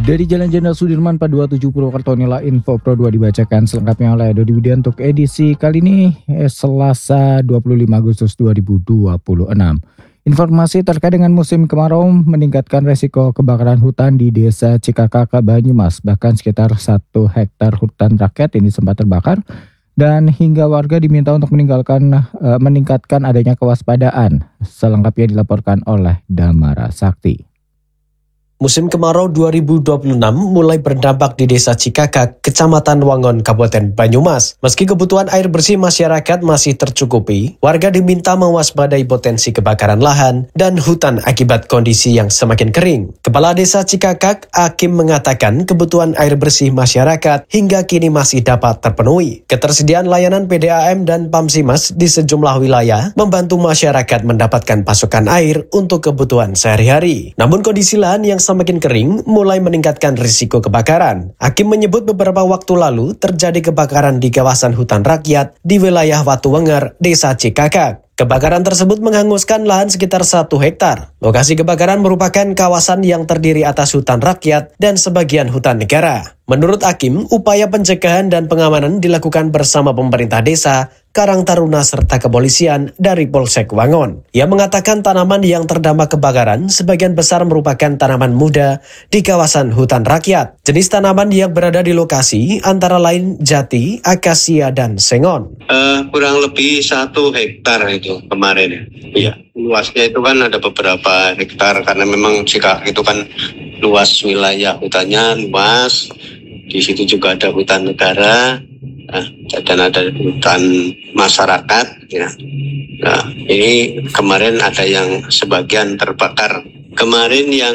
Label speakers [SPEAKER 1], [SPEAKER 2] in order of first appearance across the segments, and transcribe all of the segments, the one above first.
[SPEAKER 1] Dari Jalan Jenderal Sudirman 4270 Purwokerto, inilah info Pro 2 dibacakan selengkapnya oleh Dodi Widian untuk edisi kali ini Selasa 25 Agustus 2026. Informasi terkait dengan musim kemarau meningkatkan resiko kebakaran hutan di Desa Cikakak, Banyumas. Bahkan sekitar 1 hektar hutan rakyat ini sempat terbakar dan hingga warga diminta untuk meningkatkan adanya kewaspadaan. Selengkapnya dilaporkan oleh Damara Sakti.
[SPEAKER 2] Musim kemarau 2026 mulai berdampak di Desa Cikakak, Kecamatan Wangon, Kabupaten Banyumas. Meski kebutuhan air bersih masyarakat masih tercukupi, warga diminta mewaspadai potensi kebakaran lahan dan hutan akibat kondisi yang semakin kering. Kepala Desa Cikakak, Akim, mengatakan kebutuhan air bersih masyarakat hingga kini masih dapat terpenuhi. Ketersediaan layanan PDAM dan Pamsimas di sejumlah wilayah membantu masyarakat mendapatkan pasokan air untuk kebutuhan sehari-hari. Namun kondisi lahan yang semakin kering mulai meningkatkan risiko kebakaran. Hakim menyebut beberapa waktu lalu terjadi kebakaran di kawasan hutan rakyat di wilayah Watuwenger, Desa Cikakak. Kebakaran tersebut menghanguskan lahan sekitar 1 hektar. Lokasi kebakaran merupakan kawasan yang terdiri atas hutan rakyat dan sebagian hutan negara. Menurut Hakim, upaya pencegahan dan pengamanan dilakukan bersama pemerintah desa, Karang Taruna serta kepolisian dari Polsek Wangon. Ia mengatakan tanaman yang terdampak kebakaran sebagian besar merupakan tanaman muda di kawasan hutan rakyat. Jenis tanaman yang berada di lokasi antara lain jati, akasia, dan sengon.
[SPEAKER 3] Kurang lebih 1 hektar itu kemarin. Iya, luasnya itu kan ada beberapa hektar karena memang jika itu kan luas wilayah hutannya luas. Di situ juga ada hutan negara. Dan ada hutan masyarakat ya. Nah, ini kemarin ada yang sebagian terbakar. Kemarin yang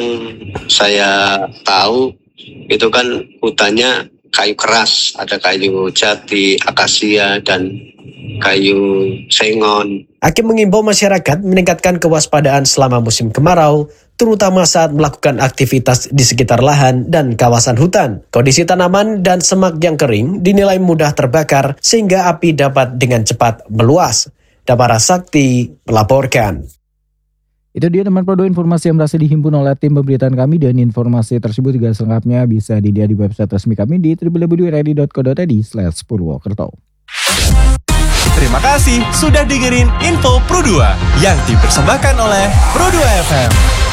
[SPEAKER 3] saya tahu itu kan hutannya kayu keras, ada kayu jati, akasia, dan kayu sengon.
[SPEAKER 2] Hakim mengimbau masyarakat meningkatkan kewaspadaan selama musim kemarau, terutama saat melakukan aktivitas di sekitar lahan dan kawasan hutan. Kondisi tanaman dan semak yang kering dinilai mudah terbakar sehingga api dapat dengan cepat meluas. Damara Sakti melaporkan.
[SPEAKER 1] Itu dia teman Pro 2 informasi yang berhasil dihimpun oleh tim pemberitaan kami, dan informasi tersebut juga selengkapnya bisa dilihat di website resmi kami di www.ready.co.id/Purwokerto.
[SPEAKER 4] Terima kasih sudah dengerin Info Pro 2 yang dipersembahkan oleh Pro 2 FM.